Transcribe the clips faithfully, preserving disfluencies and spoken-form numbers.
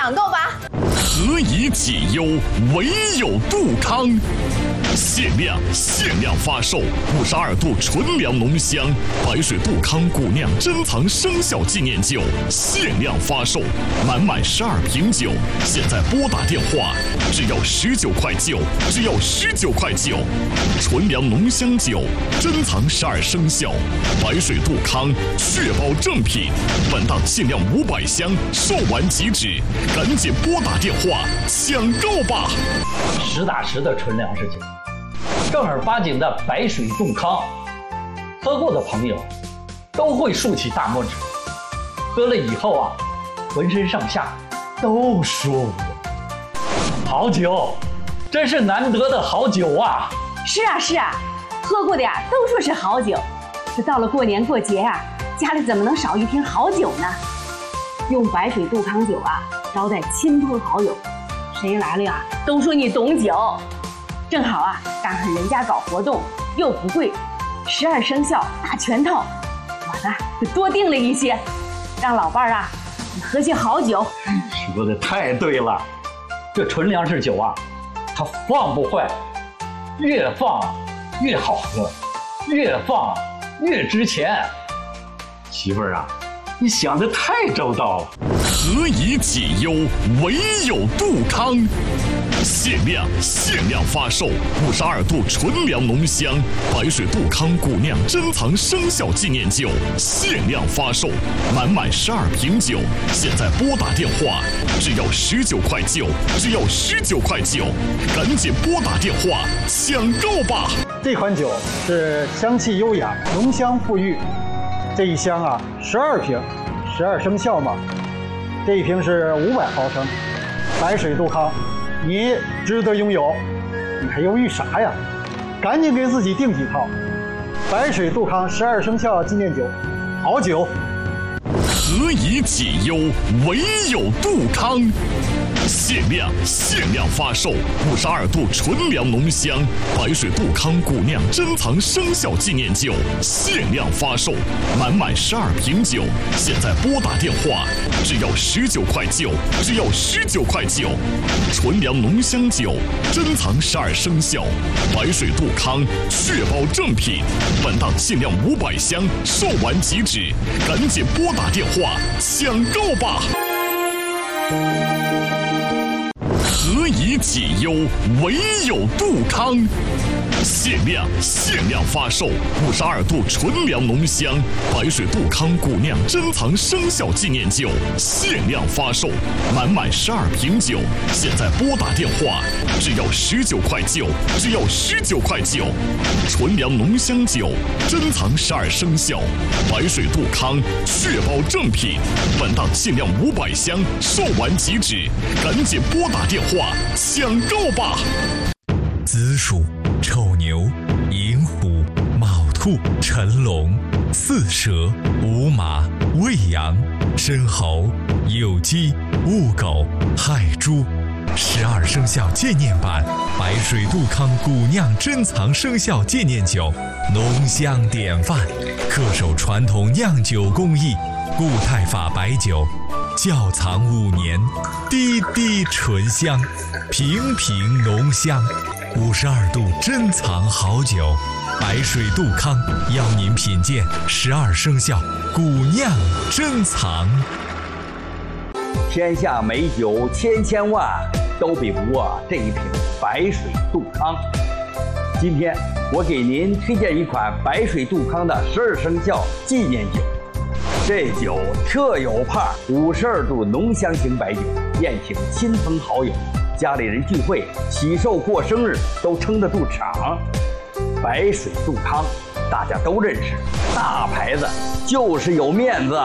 抢购吧！ 何以解忧，唯有杜康。限量限量发售五十二度纯粮浓香白水杜康古酿珍藏生肖纪念酒，限量发售，满满十二瓶酒，现在拨打电话，只要十九块九，只要十九块九。纯粮浓香酒，珍藏十二生肖，白水杜康，确保正品。本档限量五百箱，售完即止，赶紧拨打电话抢购吧！ 实打实的纯粮食酒，正儿八经的白水杜康，喝过的朋友都会竖起大拇指，喝了以后啊，浑身上下都舒服。好酒，真是难得的好酒啊！ 是啊是啊，喝过的呀都说是好酒，这到了过年过节啊，家里怎么能少一瓶好酒呢？用白水杜康酒啊招待亲朋好友，谁来了呀都说你懂酒。正好啊，赶上人家搞活动又不贵，十二生肖大全套，我呢就多订了一些，让老伴儿啊喝些好酒。 说的太对了，这纯粮食酒啊，它放不坏，越放越好喝，越放越值钱。媳妇儿啊，你想得太周到了。 何以解忧，唯有杜康。限量限量发售五十二度纯粮浓香白水杜康古酿珍藏生肖纪念酒，限量发售，满满十二瓶酒，现在拨打电话，只要十九块九，只要十九块九，赶紧拨打电话抢购吧！ 这款酒是香气优雅，浓香馥郁。这一箱啊，十二瓶，十二生肖嘛。这一瓶是五百毫升，白水杜康。你值得拥有，你还犹豫啥呀？赶紧给自己订几套白水杜康十二生肖纪念酒，好酒。 何以解忧，唯有杜康。限量限量发售五十二度纯粮浓香白水杜康古酿珍藏生肖纪念酒，限量发售，满满十二瓶酒，现在拨打电话，只要十九块九，只要十九块九。纯粮浓香酒，珍藏十二生肖，白水杜康，确保正品。本档限量五百箱，售完即止，赶紧拨打电话抢购吧！何以解忧，唯有杜康。限量限量发售五十二度纯粮浓香白水杜康古酿珍藏生肖纪念酒，限量发售，满满十二瓶酒，现在拨打电话，只要十九块九，只要十九块九。纯粮浓香酒，珍藏十二生肖，白水杜康，确保正品。本档限量五百箱，售完即止，赶紧拨打电话抢购吧！ 子鼠、丑牛、寅虎、卯兔、辰龙、巳蛇、午马、未羊、申猴、酉鸡、戊狗、亥猪。十二生肖纪念版白水杜康古酿珍藏生肖纪念酒，浓香典范，恪守传统酿酒工艺，固态法白酒，窖藏五年，滴滴醇香，瓶瓶浓香。五十二度珍藏好酒，白水杜康邀您品鉴十二生肖古酿珍藏。 天下美酒千千万，都比不过这一瓶白水杜康。今天我给您推荐一款白水杜康的十二生肖纪念酒。这酒特有派，五十二度浓香型白酒，宴请亲朋好友，家里人聚会、喜寿过生日都撑得住场。白水杜康大家都认识，大牌子就是有面子。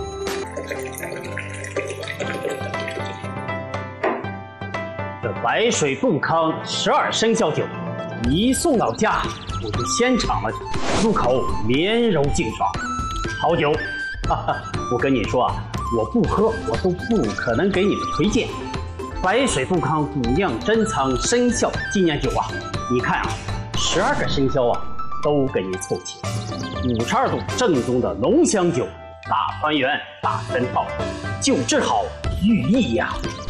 这白水杜康十二生肖酒一送到家，我就先尝了，入口绵柔净爽，好酒。哈哈，我跟你说啊，我不喝我都不可能给你们推荐。白水杜康古酿珍藏生肖纪念酒啊，你看啊，十二个生肖啊都给你凑齐，五十二度正宗的浓香酒，大团圆大全套，酒质好寓意呀。